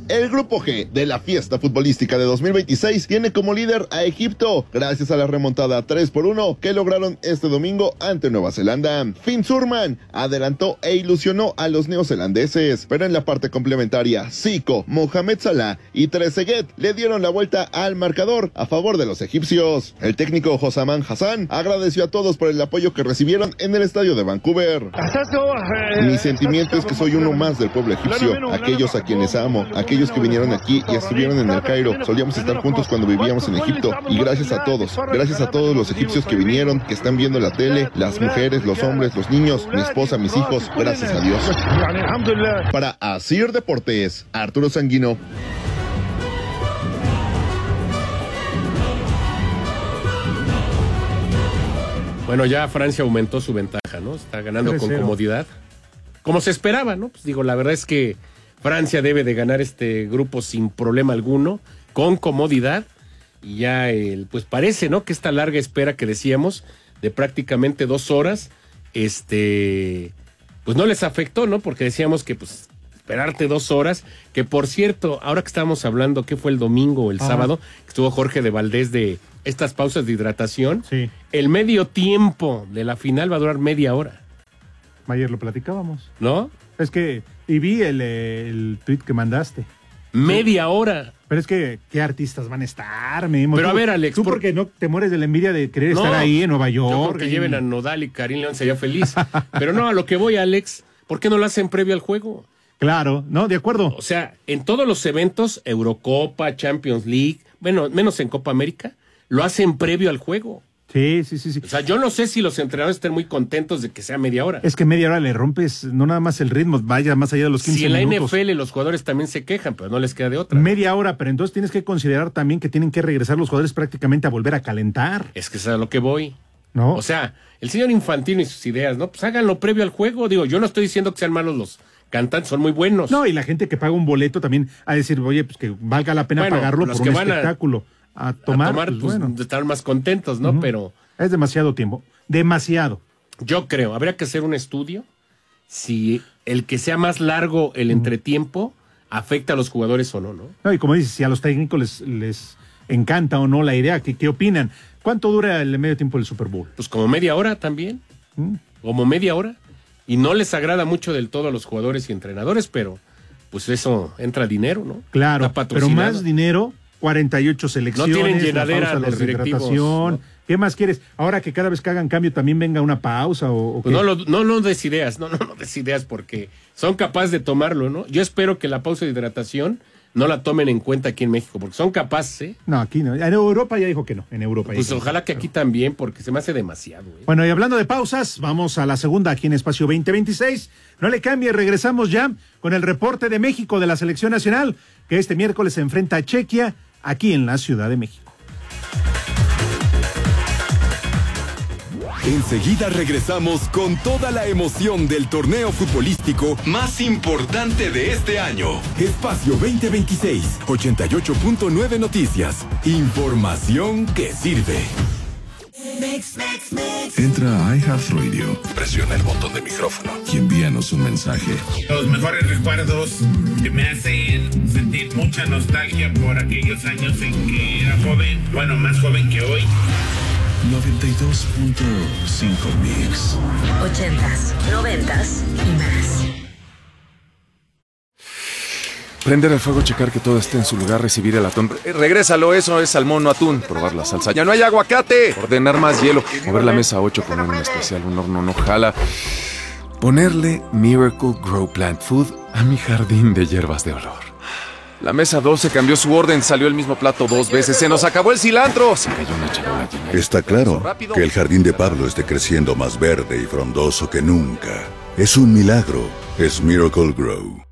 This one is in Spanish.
El grupo G de la fiesta futbolística de 2026 tiene como líder a Egipto, gracias a la remontada 3-1 que lograron este domingo ante Nueva Zelanda. Finn Surman adelantó e ilusionó a los neozelandeses, pero en la parte complementaria, Zico, Mohamed Salah y Trezeguet le dieron la vuelta al marcador a favor de los egipcios. El técnico Hossam Hassan agradeció a todos por el apoyo que recibieron en el estadio de Vancouver. Mi sentimiento es que soy uno más del pueblo egipcio, aquellos a quienes amo, aquellos que vinieron aquí y estuvieron en el Cairo. Solíamos estar juntos cuando vivíamos en Egipto, y gracias a todos los egipcios que vinieron, que están viendo la tele, las mujeres, los hombres, los niños, mi esposa, mis hijos, gracias a Dios. Para Asir Deportes, Arturo Sanguino. Bueno, ya Francia aumentó su ventaja, ¿no? Está ganando 3-0. Con comodidad. Como se esperaba, ¿no? Pues digo, la verdad es que Francia debe de ganar este grupo sin problema alguno, con comodidad. Y ya, pues parece, ¿no? Que esta larga espera que decíamos, de prácticamente 2 horas, pues no les afectó, ¿no? Porque decíamos que, pues, esperarte 2 horas, que por cierto, ahora que estábamos hablando, ¿qué fue el domingo o el sábado? Que estuvo Jorge de Valdés de estas pausas de hidratación. Sí. El medio tiempo de la final va a durar media hora. Ayer lo platicábamos. ¿No? Es que, y vi el tweet que mandaste. Media hora. Pero es que, ¿qué artistas van a estar, Memo? Pero a ver, Alex. Tú porque no te mueres de la envidia de querer estar ahí en Nueva York. Yo creo que lleven a Nodal y Karim León, sería feliz. Pero no, a lo que voy, Alex, ¿por qué no lo hacen previo al juego? Claro, no, de acuerdo. O sea, en todos los eventos, Eurocopa, Champions League, bueno, menos en Copa América, lo hacen previo al juego. Sí. O sea, yo no sé si los entrenadores estén muy contentos de que sea media hora. Es que media hora le rompes no nada más el ritmo, vaya más allá de los 15 minutos. Si en la NFL los jugadores también se quejan, pero no les queda de otra. Media hora, pero entonces tienes que considerar también que tienen que regresar los jugadores prácticamente a volver a calentar. Es que es a lo que voy. ¿No? O sea, el señor Infantino y sus ideas, ¿no? Pues háganlo previo al juego. Digo, yo no estoy diciendo que sean malos los cantantes, son muy buenos. No, y la gente que paga un boleto también a decir, oye, pues que valga la pena pagarlo por un espectáculo. A tomar pues bueno, de estar más contentos, ¿no? Pero es demasiado tiempo, demasiado. Yo creo, habría que hacer un estudio si el que sea más largo el entretiempo afecta a los jugadores o no, ¿no? No, y como dices, si a los técnicos les encanta o no la idea, ¿qué opinan? ¿Cuánto dura el medio tiempo del Super Bowl? Pues como media hora también, como media hora, y no les agrada mucho del todo a los jugadores y entrenadores, pero pues eso entra dinero, ¿no? Claro, pero más dinero, 48 selecciones, no tienen llenadera la pausa, los la directivos, ¿no? ¿Qué más quieres? Ahora que cada vez que hagan cambio también venga una pausa o pues no des ideas, no des ideas porque son capaces de tomarlo, ¿no? Yo espero que la pausa de hidratación no la tomen en cuenta aquí en México, porque son capaces, ¿eh? No, aquí no. En Europa ya dijo que no, en Europa. Pues ojalá que aquí también, porque se me hace demasiado, ¿eh? Bueno, y hablando de pausas, vamos a la segunda aquí en Espacio 2026. No le cambie, regresamos ya con el reporte de México de la Selección Nacional, que este miércoles se enfrenta a Chequia, aquí en la Ciudad de México. Enseguida regresamos con toda la emoción del torneo futbolístico más importante de este año. Espacio 2026, 88.9 Noticias. Información que sirve. Entra a iHeartRadio, presiona el botón de micrófono y envíanos un mensaje. Los mejores recuerdos que me hacen sentir mucha nostalgia por aquellos años en que era joven, bueno, más joven que hoy. 92.5 Mix. 80s, 90s y más. Prender el fuego, checar que todo esté en su lugar, recibir el atún. Regrésalo, eso es salmón, no atún. Probar la salsa. ¡Ya no hay aguacate! Ordenar más hielo. Mover la mesa 8, poner un especial, un horno no jala. Ponerle Miracle Grow Plant Food a mi jardín de hierbas de olor. La mesa 12 cambió su orden, salió el mismo plato 2 veces. ¡Se nos acabó el cilantro! Se cayó una charola llena. Está claro que el jardín de Pablo esté creciendo más verde y frondoso que nunca. Es un milagro. Es Miracle Grow.